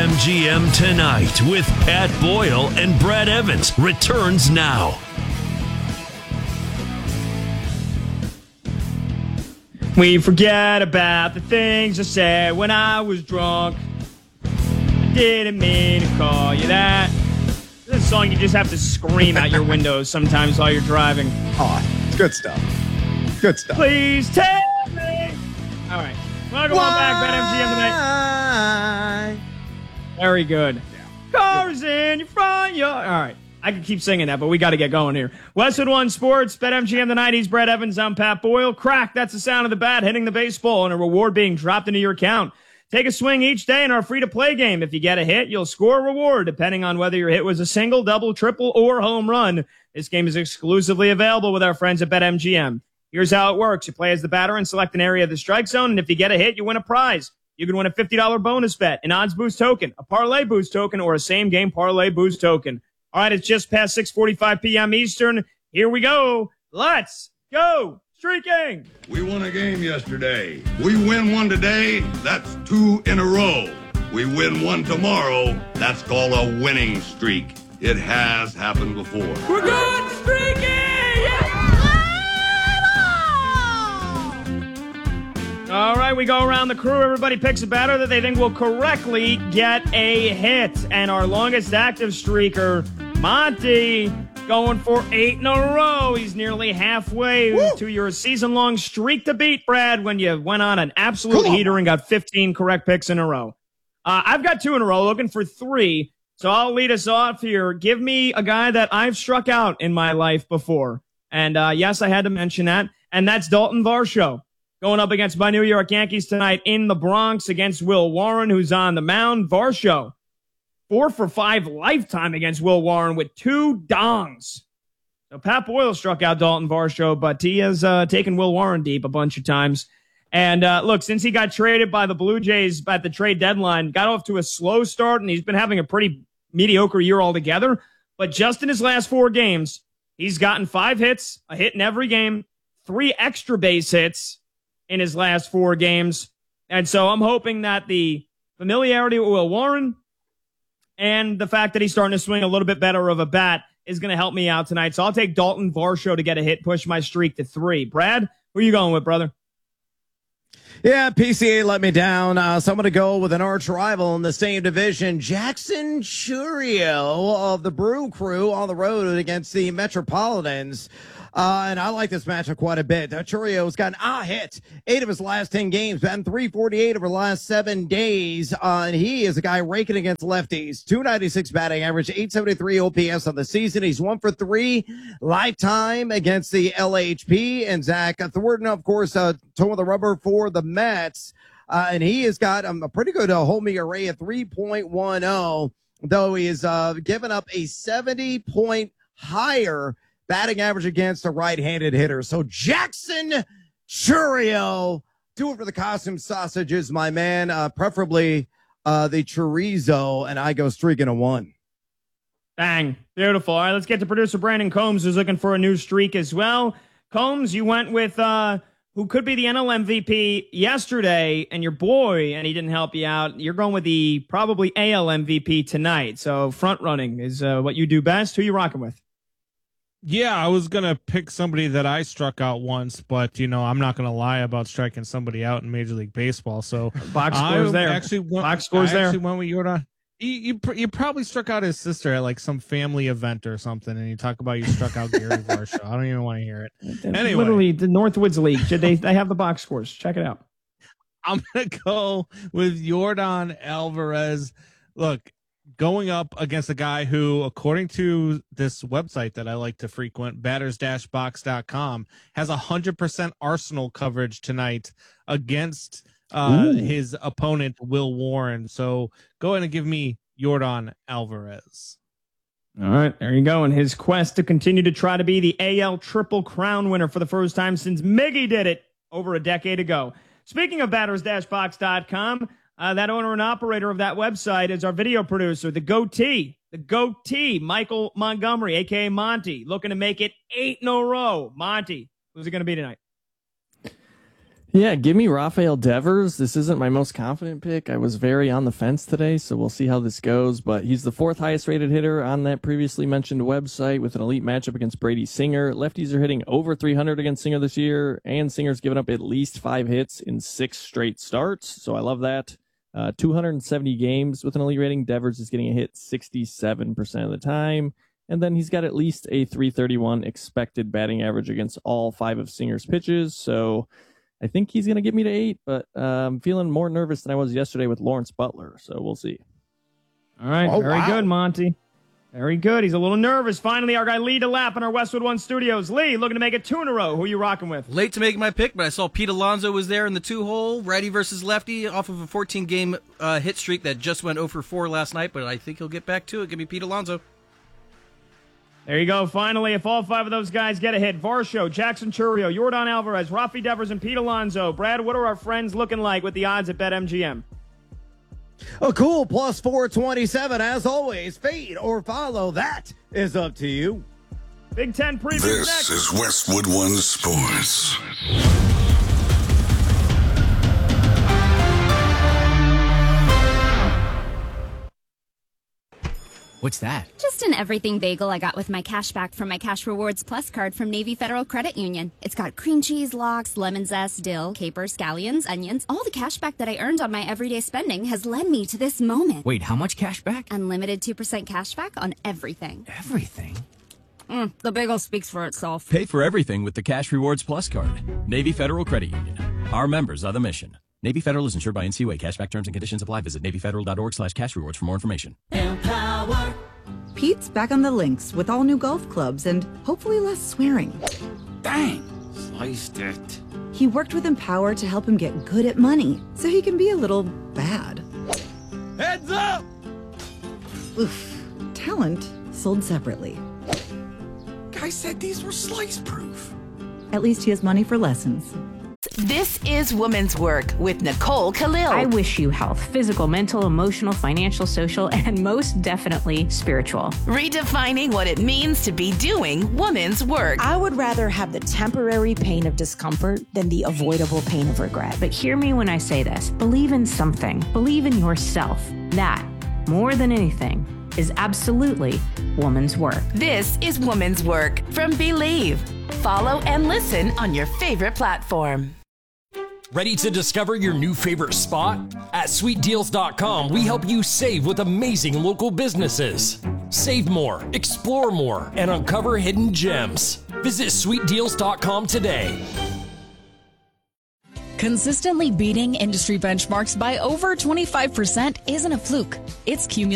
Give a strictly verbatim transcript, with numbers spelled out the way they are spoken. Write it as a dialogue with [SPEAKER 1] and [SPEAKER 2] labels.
[SPEAKER 1] BetMGM Tonight with Pat Boyle and Brad Evans returns now.
[SPEAKER 2] We forget about the things I said when I was drunk. I didn't mean to call you that. This is a song you just have to scream out your windows sometimes while you're driving.
[SPEAKER 3] Oh, it's good stuff. Good stuff.
[SPEAKER 2] Please tell me. All right. Welcome on back, BetMGM Tonight. Very good. Yeah. Cars in your front yard. All right. I could keep singing that, but we got to get going here. Westwood One Sports, BetMGM Tonight. He's Brad Evans. I'm Pat Boyle. Crack, that's the sound of the bat hitting the baseball and a reward being dropped into your account. Take a swing each day in our free-to-play game. If you get a hit, you'll score a reward, depending on whether your hit was a single, double, triple, or home run. This game is exclusively available with our friends at BetMGM. Here's how it works. You play as the batter and select an area of the strike zone, and if you get a hit, you win a prize. You can win a fifty dollars bonus bet, an odds boost token, a parlay boost token, or a same-game parlay boost token. All right, it's just past six forty-five p.m. Eastern. Here we go. Let's go streaking.
[SPEAKER 4] We won a game yesterday. We win one today, that's two in a row. We win one tomorrow, that's called a winning streak. It has happened before.
[SPEAKER 2] We're good streaking! Yeah! All right, we go around the crew. Everybody picks a batter that they think will correctly get a hit. And our longest active streaker, Monty, going for eight in a row. He's nearly halfway Woo! to your season-long streak to beat, Brad, when you went on an absolute heater and got fifteen correct picks in a row. Uh, I've got two in a row, looking for three. So I'll lead us off here. Give me a guy that I've struck out in my life before. And uh, yes, I had to mention that. And that's Dalton Varsho. Going up against my New York Yankees tonight in the Bronx against Will Warren, who's on the mound. Varsho, four for five lifetime against Will Warren with two dongs. So Pat Boyle struck out Dalton Varsho, but he has uh, taken Will Warren deep a bunch of times. And uh, look, since he got traded by the Blue Jays at the trade deadline, got off to a slow start, and he's been having a pretty mediocre year altogether. But just in his last four games, he's gotten five hits, a hit in every game, three extra base hits in his last four games. And so I'm hoping that the familiarity with Will Warren and the fact that he's starting to swing a little bit better of a bat is going to help me out tonight. So I'll take Dalton Varsho to get a hit, push my streak to three. Brad, who are you going with, brother?
[SPEAKER 3] Yeah, P C A let me down. Uh, so I'm going to go with an arch rival in the same division, Jackson Chourio of the Brew Crew on the road against the Metropolitans. Uh, and I like this matchup quite a bit. Uh, Churio's gotten a hit, eight of his last ten games, batting three forty-eight over the last seven days. Uh, and he is a guy raking against lefties. two ninety-six batting average, eight seventy-three O P S on the season. He's one for three lifetime against the L H P. And Zach Thornton, of course, uh, towing the rubber for the Mets. Uh, and he has got um, a pretty good uh, home array of three point one oh, though he has uh, given up a seventy point higher batting average against a right-handed hitter. So Jackson Chourio, do it for the costume sausages, my man. Uh, preferably uh, the chorizo, and I go streaking a one.
[SPEAKER 2] Bang. Beautiful. All right, let's get to producer Brandon Combs, who's looking for a new streak as well. Combs, you went with uh, who could be the N L M V P yesterday, and your boy, and he didn't help you out. You're going with the probably A L M V P tonight. So front-running is uh, what you do best. Who you rocking with?
[SPEAKER 5] Yeah, I was going to pick somebody that I struck out once, but, you know, I'm not going to lie about striking somebody out in Major League Baseball. So
[SPEAKER 2] box scores there.
[SPEAKER 5] Actually went,
[SPEAKER 2] box scores
[SPEAKER 5] I
[SPEAKER 2] there.
[SPEAKER 5] actually went with Jordan. You, you, you probably struck out his sister at like some family event or something, and you talk about you struck out Gary Varsho. I don't even want to hear it. Anyway.
[SPEAKER 2] Literally, the Northwoods League. They, they have the box scores. Check it out.
[SPEAKER 5] I'm going to go with Jordan Alvarez. Look, going up against a guy who, according to this website that I like to frequent, batters dash box dot com, has one hundred percent Arsenal coverage tonight against uh, his opponent, Will Warren. So go ahead and give me Jordan Alvarez.
[SPEAKER 2] All right, there you go. In his quest to continue to try to be the A L Triple Crown winner for the first time since Miggy did it over a decade ago. Speaking of batters dash box dot com, Uh, that owner and operator of that website is our video producer, the goatee, the goatee, Michael Montgomery, a k a. Monty, looking to make it eight in a row. Monty, who's it going to be tonight?
[SPEAKER 6] Yeah, give me Rafael Devers. This isn't my most confident pick. I was very on the fence today, so we'll see how this goes. But he's the fourth highest rated hitter on that previously mentioned website with an elite matchup against Brady Singer. Lefties are hitting over three hundred against Singer this year, and Singer's given up at least five hits in six straight starts, so I love that. Uh, two hundred seventy games with an elite rating. Devers is getting a hit sixty-seven percent of the time. And then he's got at least a three thirty-one expected batting average against all five of Singer's pitches, so I think he's going to get me to eight, but uh, I'm feeling more nervous than I was yesterday with Lawrence Butler, so we'll see.
[SPEAKER 2] All right,
[SPEAKER 3] oh,
[SPEAKER 2] very
[SPEAKER 3] wow.
[SPEAKER 2] good, Monty. Very good. He's a little nervous. Finally, our guy Lee DeLapp in our Westwood One studios. Lee, looking to make it two in a row. Who are you rocking with?
[SPEAKER 7] Late to make my pick, but I saw Pete Alonso was there in the two-hole, righty versus lefty, off of a fourteen-game uh, hit streak that just went oh for four last night, but I think he'll get back to it. Give me Pete Alonso.
[SPEAKER 2] There you go. Finally, if all five of those guys get a hit, Varsho, Jackson Chourio, Yordan Alvarez, Rafi Devers, and Pete Alonso. Brad, what are our friends looking like with the odds at BetMGM?
[SPEAKER 3] A cool plus four twenty-seven. As always, fade or follow. That is up to you.
[SPEAKER 2] Big Ten preview
[SPEAKER 8] This
[SPEAKER 2] next.
[SPEAKER 8] is Westwood One Sports.
[SPEAKER 9] What's that?
[SPEAKER 10] Just an everything bagel I got with my cash back from my Cash Rewards Plus card from Navy Federal Credit Union. It's got cream cheese, lox, lemon zest, dill, capers, scallions, onions. All the cash back that I earned on my everyday spending has led me to this moment.
[SPEAKER 9] Wait, how much cash back?
[SPEAKER 10] Unlimited two percent cash back on everything.
[SPEAKER 9] Everything?
[SPEAKER 10] Mm, the bagel speaks for itself.
[SPEAKER 11] Pay for everything with the Cash Rewards Plus card. Navy Federal Credit Union. Our members are the mission. Navy Federal is insured by N C U A. Cashback terms and conditions apply. Visit NavyFederal.org slash cash rewards for more information.
[SPEAKER 12] Empower. Pete's back on the links with all new golf clubs and hopefully less swearing.
[SPEAKER 13] Dang, sliced it.
[SPEAKER 12] He worked with Empower to help him get good at money so he can be a little bad.
[SPEAKER 13] Heads up!
[SPEAKER 12] Oof. Talent sold separately.
[SPEAKER 13] Guy said these were slice proof.
[SPEAKER 12] At least he has money for lessons.
[SPEAKER 14] This is Women's Work with Nicole Khalil.
[SPEAKER 15] I wish you health, physical, mental, emotional, financial, social, and most definitely spiritual.
[SPEAKER 14] Redefining what it means to be doing women's work.
[SPEAKER 16] I would rather have the temporary pain of discomfort than the avoidable pain of regret.
[SPEAKER 15] But hear me when I say this. Believe in something. Believe in yourself. That, more than anything, is absolutely woman's work.
[SPEAKER 14] This is Woman's Work from Believe. Follow and listen on your favorite platform.
[SPEAKER 17] Ready to discover your new favorite spot? At sweet deals dot com, we help you save with amazing local businesses. Save more, explore more, and uncover hidden gems. Visit sweet deals dot com today.
[SPEAKER 18] Consistently beating industry benchmarks by over twenty-five percent isn't a fluke. It's cumulative.